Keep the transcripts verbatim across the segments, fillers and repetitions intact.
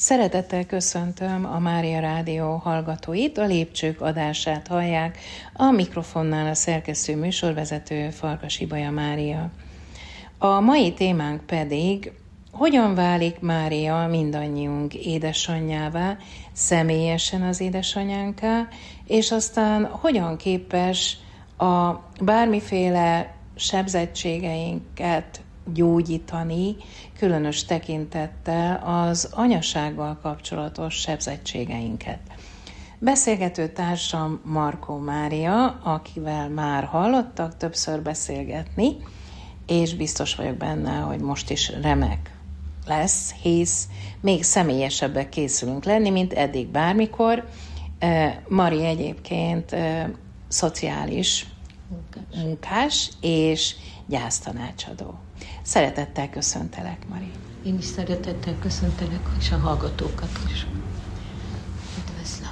Szeretettel köszöntöm a Mária Rádió hallgatóit, a Lépcsők adását hallják, a mikrofonnál a szerkesztő műsorvezető Farkas Ibolya Mária. A mai témánk pedig, hogyan válik Mária mindannyiunk édesanyjává, személyesen az édesanyánká, és aztán hogyan képes a bármiféle sebzettségeinket gyógyítani, különös tekintettel az anyasággal kapcsolatos sebzettségeinket. Beszélgető társam Markó Mária, akivel már hallottak többször beszélgetni, és biztos vagyok benne, hogy most is remek lesz, hisz még személyesebbek készülünk lenni, mint eddig bármikor. Mari egyébként szociális munkás, munkás és gyásztanácsadó. Szeretettel köszöntelek, Mari. Én is szeretettel köszöntelek, és a hallgatókat is. Üdvözlöm.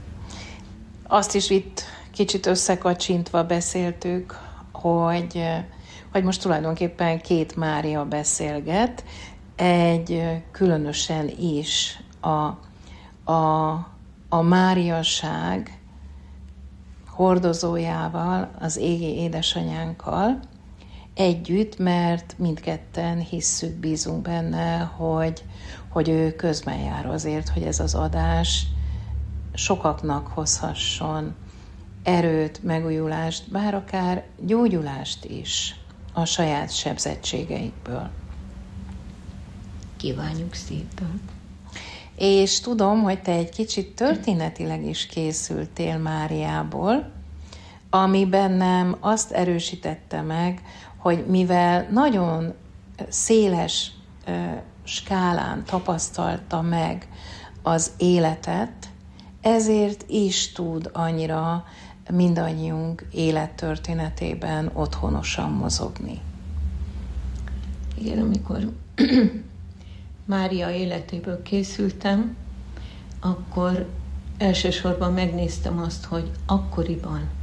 Azt is itt kicsit összekacsintva beszéltük, hogy, hogy most tulajdonképpen két Mária beszélget, egy különösen is a, a, a máriaság hordozójával, az égi édesanyánkkal együtt, mert mindketten hisszük, bízunk benne, hogy, hogy ő közben jár azért, hogy ez az adás sokaknak hozhasson erőt, megújulást, bár akár gyógyulást is a saját sebzettségeikből. Kívánjuk szépen! És tudom, hogy te egy kicsit történetileg is készültél Máriából, ami bennem azt erősítette meg, hogy mivel nagyon széles skálán tapasztalta meg az életet, ezért is tud annyira mindannyiunk élettörténetében otthonosan mozogni. Igen, amikor Mária életéből készültem, akkor elsősorban megnéztem azt, hogy akkoriban